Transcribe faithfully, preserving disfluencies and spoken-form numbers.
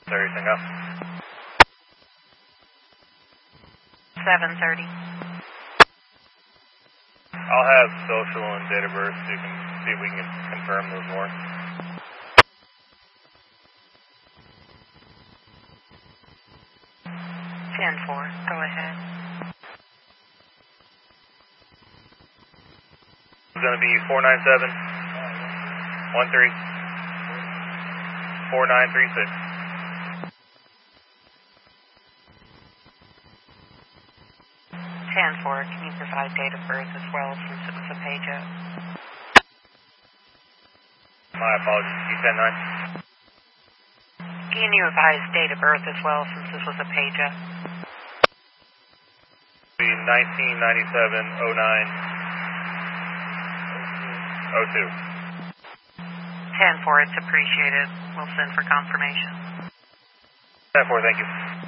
Everything up. seven thirty. I'll have social and date of birth so you can see if we can confirm those more. ten four, go ahead. It's going to be four nine seven, one three, four nine three six. ten four, can you provide date of birth as well since it was a page up? My apologies, G ten nine. Can you advise date of birth as well since this was a page up? Be nineteen ninety-seven oh nine oh two. ten four, it's appreciated. We'll send for confirmation. ten four, thank you.